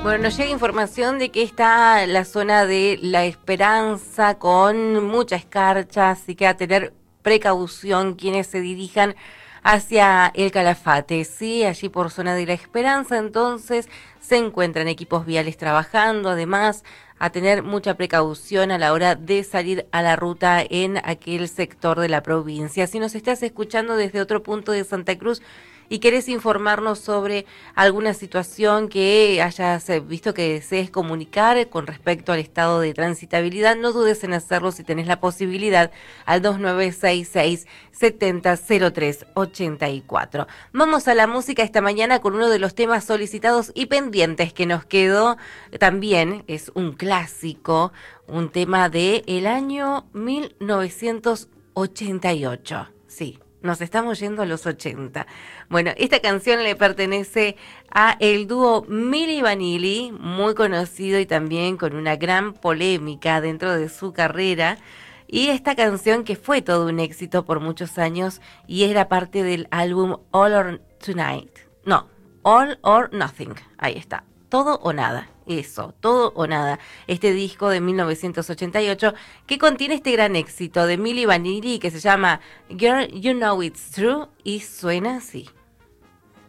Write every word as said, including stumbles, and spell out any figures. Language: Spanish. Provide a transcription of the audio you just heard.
Bueno, nos llega información de que está la zona de La Esperanza con mucha escarcha, así que a tener precaución quienes se dirijan hacia el Calafate, sí, allí por zona de La Esperanza, entonces se encuentran equipos viales trabajando, además a tener mucha precaución a la hora de salir a la ruta en aquel sector de la provincia. Si nos estás escuchando desde otro punto de Santa Cruz y querés informarnos sobre alguna situación que hayas visto que desees comunicar con respecto al estado de transitabilidad, no dudes en hacerlo si tenés la posibilidad al dos nueve seis seis, siete cero cero tres, ocho cuatro. Vamos a la música esta mañana con uno de los temas solicitados y pendientes que nos quedó. También es un clásico, un tema de el año mil novecientos ochenta y ocho. Sí. Nos estamos yendo a los ochenta. Bueno, esta canción le pertenece a el dúo Milli Vanilli, muy conocido y también con una gran polémica dentro de su carrera. Y esta canción que fue todo un éxito por muchos años y era parte del álbum All or Tonight. No, All or Nothing. Ahí está. Todo o nada. Eso, todo o nada. Este disco de mil novecientos ochenta y ocho que contiene este gran éxito de Milli Vanilli que se llama Girl, You Know It's True y suena así.